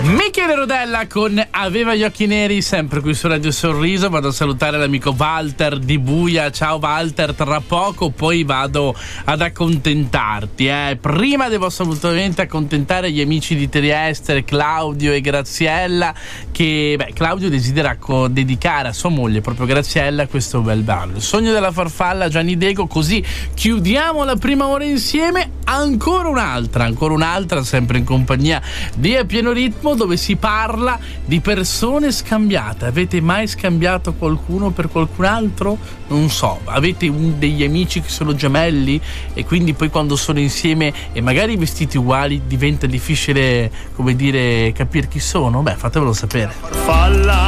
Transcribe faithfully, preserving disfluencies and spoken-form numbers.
Michele Rodella con Aveva gli occhi neri, sempre qui su Radio Sorriso. Vado a salutare l'amico Walter di Buia. Ciao Walter, tra poco poi vado ad accontentarti. Eh. Prima devo assolutamente accontentare gli amici di Trieste, Claudio e Graziella, che beh, Claudio desidera co- dedicare a sua moglie, proprio Graziella, questo bel brano, Il sogno della farfalla, Gianni Dego. Così chiudiamo la prima ora insieme. Ancora un'altra, ancora un'altra, sempre in compagnia di A Pieno Ritmo, dove si parla di persone scambiate. Avete mai scambiato qualcuno per qualcun altro? Non so, avete un, degli amici che sono gemelli e quindi poi quando sono insieme e magari vestiti uguali diventa difficile, come dire, capire chi sono? Beh, fatemelo sapere.